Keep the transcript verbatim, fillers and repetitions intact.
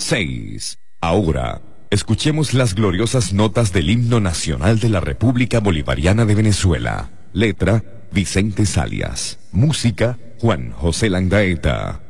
seis. Ahora, escuchemos las gloriosas notas del himno nacional de la República Bolivariana de Venezuela. Letra, Vicente Salias. Música, Juan José Landaeta.